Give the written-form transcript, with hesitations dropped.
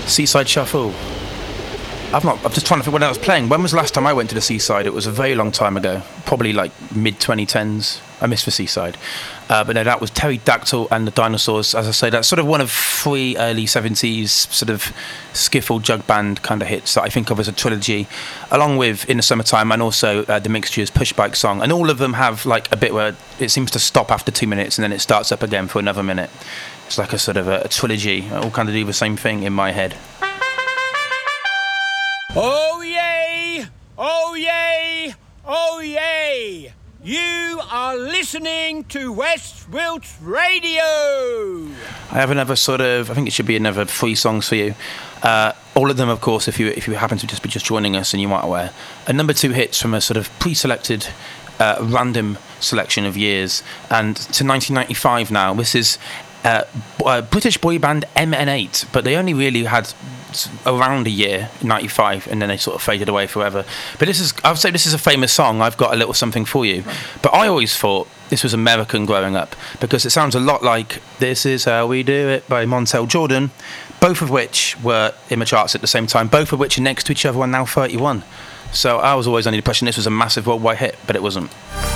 Seaside Shuffle. I'm just trying to think when I was playing. When was the last time I went to the Seaside? It was a very long time ago, probably like mid-2010s. I miss the Seaside. But no, that was Pterodactyl and the Dinosaurs. As I say, that's sort of one of 3 early 70s sort of skiffle jug band kind of hits that I think of as a trilogy, along with In the Summertime and also the Mixtures Push Bike Song. And all of them have like a bit where it seems to stop after 2 minutes and then it starts up again for another minute. It's like a sort of a trilogy, all kind of do the same thing in my head. Oh yay! Oh yay! Oh yay! You are listening to West Wilts Radio! I have another I think it should be another 3 songs for you. All of them, of course, if you happen to be just joining us and you aren't aware, are number 2 hits from a sort of pre-selected random selection of years. And to 1995 now, this is British boy band MN8, but they only really had around a year, 95, and then they sort of faded away forever. But I would say this is a famous song. I've got a little something for you. But I always thought this was American growing up, because it sounds a lot like This Is How We Do It by Montel Jordan, both of which were in the charts at the same time, both of which are next to each other and now 31. So I was always under the impression this was a massive worldwide hit, but it wasn't.